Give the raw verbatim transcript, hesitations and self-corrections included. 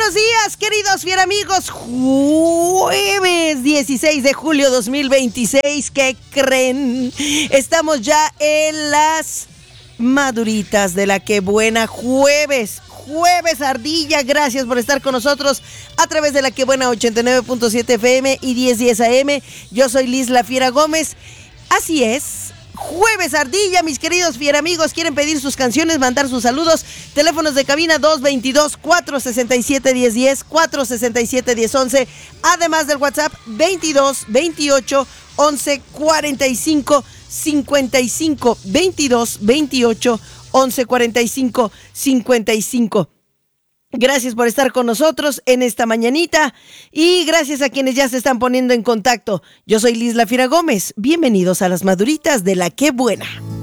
buenos días, queridos fieramigos. Jueves dieciséis de julio dos mil veintiséis. ¿Qué creen? Estamos ya en las maduritas de la que buena. Jueves, jueves ardilla. Gracias por estar con nosotros a través de la que buena ochenta y nueve punto siete F M y diez diez A M. Yo soy Liz La Fiera Gómez. Así es. Jueves ardilla, mis queridos fieramigos. Quieren pedir sus canciones, mandar sus saludos. Teléfonos de cabina dos veintidós, cuatro sesenta y siete, diez diez, cuatro sesenta y siete, diez once. Además del WhatsApp veintidós, veintiocho, once, cuarenta y cinco, cincuenta y cinco. veintidós, veintiocho, once, cuarenta y cinco, cincuenta y cinco. Gracias por estar con nosotros en esta mañanita y gracias a quienes ya se están poniendo en contacto. Yo soy Liz La Fiera Gómez. Bienvenidos a las maduritas de la que buena.